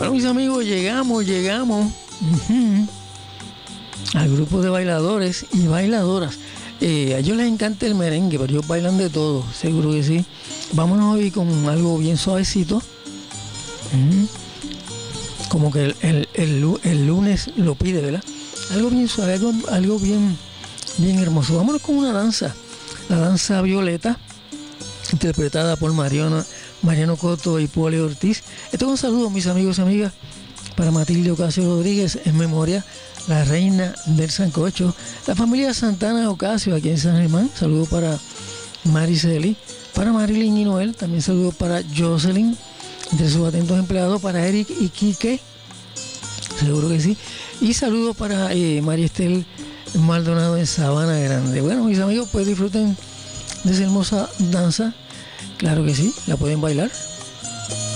Bueno, mis amigos, llegamos al grupo de bailadores y bailadoras. A ellos les encanta el merengue, pero ellos bailan de todo, seguro que sí. Vámonos hoy con algo bien suavecito. Como que el lunes lo pide, ¿verdad? Algo bien suave, algo bien hermoso. Vámonos con una danza, la danza Violeta, interpretada por Mariano Cotto y Poli Ortiz. Esto es un saludo, mis amigos y amigas, para Matilde Ocasio Rodríguez, en memoria la reina del sancocho, la familia Santana Ocasio aquí en San Germán. Saludo para Mariceli, para Marilyn y Noel, también saludo para Jocelyn, entre sus atentos empleados, para Eric y Quique, seguro que sí, y saludo para María Estel Maldonado en Sabana Grande. Bueno, mis amigos, pues disfruten de esa hermosa danza, claro que sí, la pueden bailar.